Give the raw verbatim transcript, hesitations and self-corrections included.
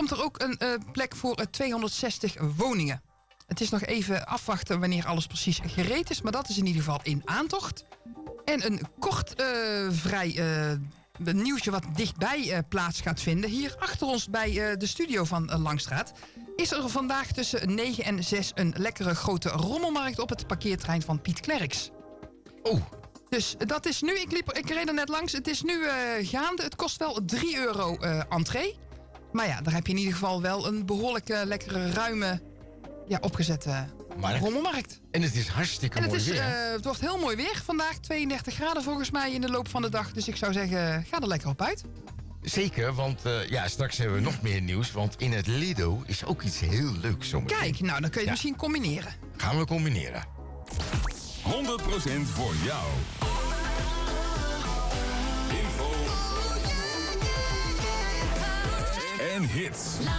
komt er ook een uh, plek voor uh, tweehonderdzestig woningen. Het is nog even afwachten wanneer alles precies gereed is. Maar dat is in ieder geval in aantocht. En een kort uh, vrij uh, nieuwsje wat dichtbij uh, plaats gaat vinden. Hier achter ons bij uh, de studio van uh, Langstraat is er vandaag tussen negen en zes een lekkere grote rommelmarkt op het parkeerterrein van Piet Klerks. Oh. Dus dat is nu, ik, liep, ik reed er net langs, het is nu uh, gaande. Het kost wel drie euro uh, entree. Maar ja, daar heb je in ieder geval wel een behoorlijk uh, lekkere, ruime, ja, opgezette Markt. rommelmarkt. En het is hartstikke en het mooi is, weer. Uh, het wordt heel mooi weer vandaag, tweeëndertig graden volgens mij in de loop van de dag. Dus ik zou zeggen, ga er lekker op uit. Zeker, want uh, ja, straks hebben we nog meer nieuws. Want in het Lido is ook iets heel leuks zometeen. Kijk, nou dan kun je het ja. misschien combineren. Gaan we combineren. honderd procent voor jou. Info en hits.